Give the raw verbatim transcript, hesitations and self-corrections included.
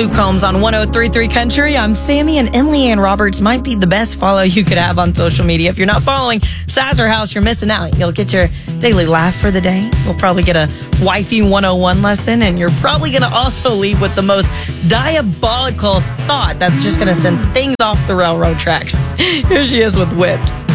Luke Combs on one oh three point three Country. I'm Sammy, and Emily Ann Roberts might be the best follow you could have on social media. If you're not following Sazerac House, you're missing out. You'll get your daily laugh for the day. You'll probably get a wifey one oh one lesson, and you're probably going to also leave with the most diabolical thought that's just going to send things off the railroad tracks. Here she is with Whipped.